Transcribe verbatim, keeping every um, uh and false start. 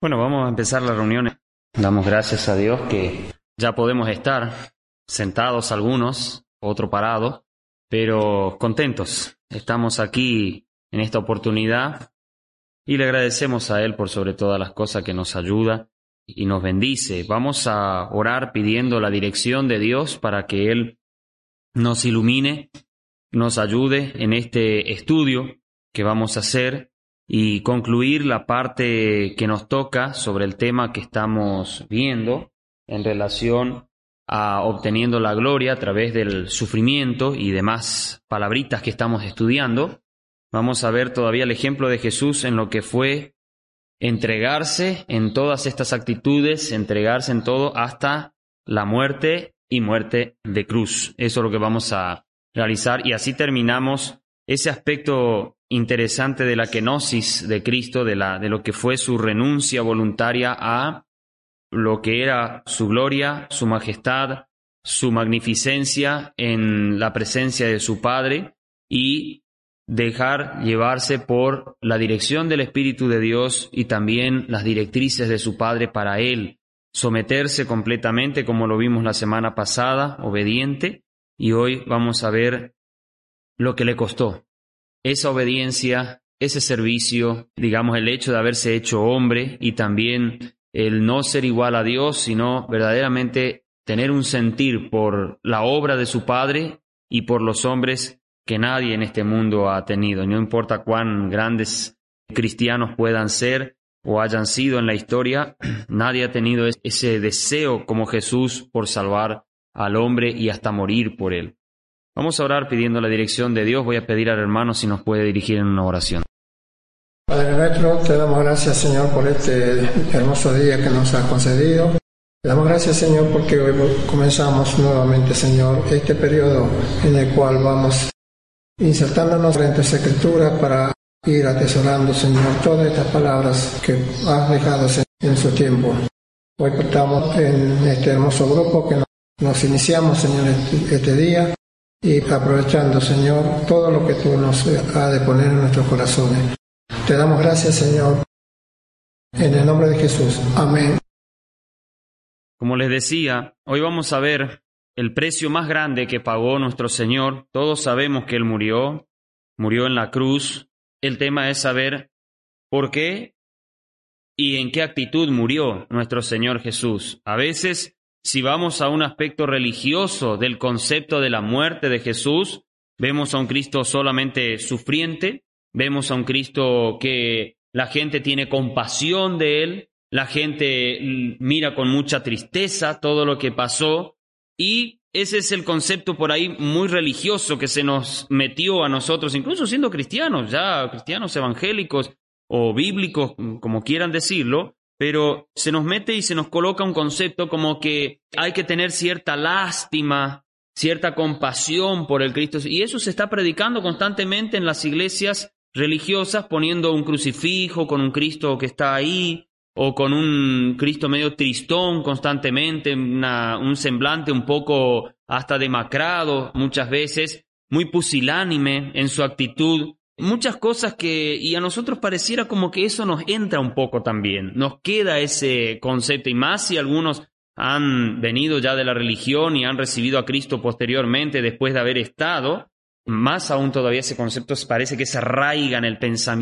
Bueno, vamos a empezar la reunión. Damos gracias a Dios que ya podemos estar sentados algunos, otro parado, pero contentos. Estamos aquí en esta oportunidad y le agradecemos a Él por sobre todas las cosas que nos ayuda y nos bendice. Vamos a orar pidiendo la dirección de Dios para que Él nos ilumine, nos ayude en este estudio que vamos a hacer y concluir la parte que nos toca sobre el tema que estamos viendo en relación a obteniendo la gloria a través del sufrimiento y demás palabritas que estamos estudiando. Vamos a ver todavía el ejemplo de Jesús en lo que fue entregarse en todas estas actitudes, entregarse en todo hasta la muerte y muerte de cruz. Eso es lo que vamos a realizar y así terminamos ese aspecto interesante de la kenosis de Cristo, de, la, de lo que fue su renuncia voluntaria a lo que era su gloria, su majestad, su magnificencia en la presencia de su Padre y dejar llevarse por la dirección del Espíritu de Dios y también las directrices de su Padre para Él, someterse completamente como lo vimos la semana pasada, obediente, y hoy vamos a ver lo que le costó. Esa obediencia, ese servicio, digamos el hecho de haberse hecho hombre y también el no ser igual a Dios, sino verdaderamente tener un sentir por la obra de su Padre y por los hombres que nadie en este mundo ha tenido. No importa cuán grandes cristianos puedan ser o hayan sido en la historia, nadie ha tenido ese deseo como Jesús por salvar al hombre y hasta morir por él. Vamos a orar pidiendo la dirección de Dios. Voy a pedir al hermano si nos puede dirigir en una oración. Padre nuestro, te damos gracias, Señor, por este hermoso día que nos has concedido. Te damos gracias, Señor, porque hoy comenzamos nuevamente, Señor, este periodo en el cual vamos insertándonos en tus escrituras para ir atesorando, Señor, todas estas palabras que has dejado en su tiempo. Hoy estamos en este hermoso grupo que nos iniciamos, Señor, este, este día. Y aprovechando, Señor, todo lo que tú nos has de poner en nuestros corazones. Te damos gracias, Señor, en el nombre de Jesús. Amén. Como les decía, hoy vamos a ver el precio más grande que pagó nuestro Señor. Todos sabemos que Él murió, murió en la cruz. El tema es saber por qué y en qué actitud murió nuestro Señor Jesús. A veces, si vamos a un aspecto religioso del concepto de la muerte de Jesús, vemos a un Cristo solamente sufriente, vemos a un Cristo que la gente tiene compasión de Él, la gente mira con mucha tristeza todo lo que pasó, y ese es el concepto por ahí muy religioso que se nos metió a nosotros, incluso siendo cristianos, ya cristianos evangélicos o bíblicos, como quieran decirlo, pero se nos mete y se nos coloca un concepto como que hay que tener cierta lástima, cierta compasión por el Cristo. Y eso se está predicando constantemente en las iglesias religiosas, poniendo un crucifijo con un Cristo que está ahí, o con un Cristo medio tristón constantemente, una, un semblante un poco hasta demacrado muchas veces, muy pusilánime en su actitud. Muchas cosas que, y a nosotros pareciera como que eso nos entra un poco también, nos queda ese concepto, y más si algunos han venido ya de la religión y han recibido a Cristo posteriormente después de haber estado, más aún todavía ese concepto parece que se arraiga en el pensamiento